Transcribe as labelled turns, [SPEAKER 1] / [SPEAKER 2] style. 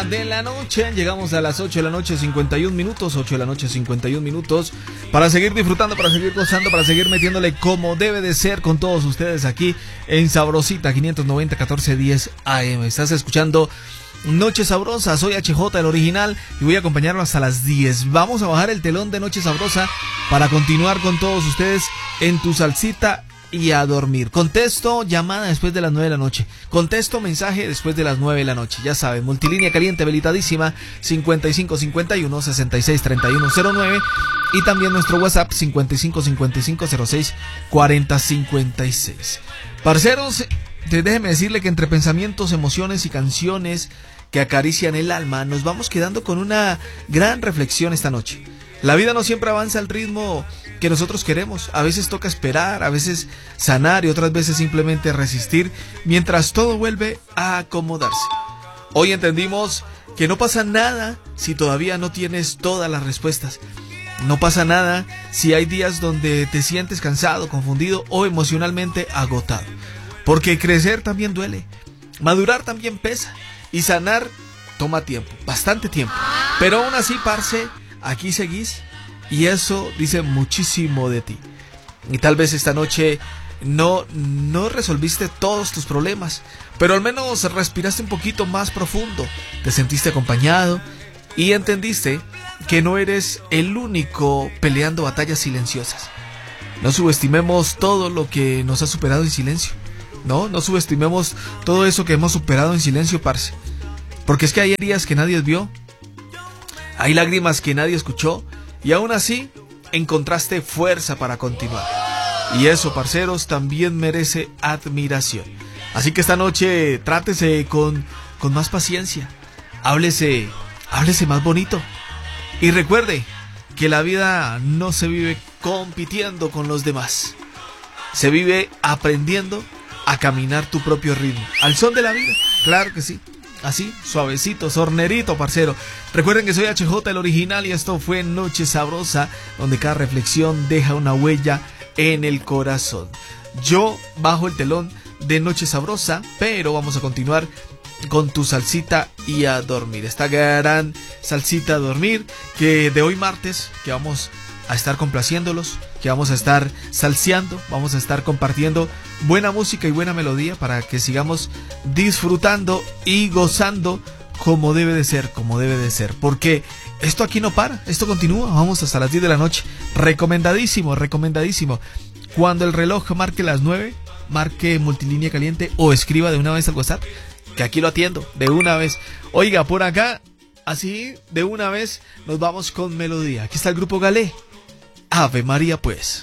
[SPEAKER 1] de la noche. Llegamos a las 8 de la noche 51 minutos, 8 de la noche 51 minutos, para seguir disfrutando, para seguir gozando, para seguir metiéndole como debe de ser con todos ustedes aquí en Sabrosita 590 1410 AM. Estás escuchando Noche Sabrosa, soy HJ, el original, y voy a acompañarlo hasta las 10. Vamos a bajar el telón de Noche Sabrosa para continuar con todos ustedes en tu salsita y a dormir. Contesto llamada después de las 9 de la noche. Contesto mensaje después de las 9 de la noche. Ya saben, multilínea caliente habilitadísima 5551 66 3109 y también nuestro WhatsApp 55 55 06 40 56. Parceros, déjeme decirle que entre pensamientos, emociones y canciones que acarician el alma, nos vamos quedando con una gran reflexión esta noche. La vida no siempre avanza al ritmo que nosotros queremos. A veces toca esperar, a veces sanar y otras veces simplemente resistir mientras todo vuelve a acomodarse. Hoy entendimos que no pasa nada si todavía no tienes todas las respuestas. No pasa nada si hay días donde te sientes cansado, confundido o emocionalmente agotado. Porque crecer también duele, madurar también pesa y sanar toma tiempo, bastante tiempo. Pero aún así, parce, aquí seguís y eso dice muchísimo de ti. Y tal vez esta noche no resolviste todos tus problemas, pero al menos respiraste un poquito más profundo, te sentiste acompañado y entendiste que no eres el único peleando batallas silenciosas. No subestimemos todo lo que nos ha superado en silencio. No subestimemos todo eso que hemos superado en silencio, parce. Porque es que hay heridas que nadie vio, hay lágrimas que nadie escuchó, y aún así encontraste fuerza para continuar. Y eso, parceros, también merece admiración. Así que esta noche trátese con más paciencia, háblese más bonito. Y recuerde que la vida no se vive compitiendo con los demás, se vive aprendiendo a caminar tu propio ritmo, al son de la vida, claro que sí. Así, suavecito, sornerito, parcero. Recuerden que soy HJ, el original, y esto fue Noche Sabrosa, donde cada reflexión deja una huella en el corazón. Yo bajo el telón de Noche Sabrosa, pero vamos a continuar con tu salsita y a dormir. Esta gran salsita a dormir que de hoy martes, que vamos a estar complaciéndolos, que vamos a estar salseando, vamos a estar compartiendo buena música y buena melodía para que sigamos disfrutando y gozando como debe de ser, porque esto aquí no para, esto continúa, vamos hasta las 10 de la noche, recomendadísimo, cuando el reloj marque las 9, marque multilínea caliente o escriba de una vez al WhatsApp, que aquí lo atiendo, de una vez. Oiga, por acá, así, de una vez, nos vamos con melodía, aquí está el grupo Galé, Ave María pues.